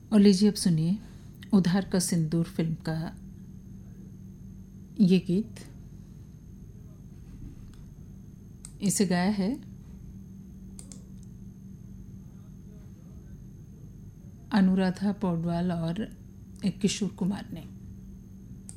और लीजिए अब सुनिए उधार का सिंदूर फिल्म का ये गीत। इसे गाया है अनुराधा पौडवाल और किशोर कुमार ने।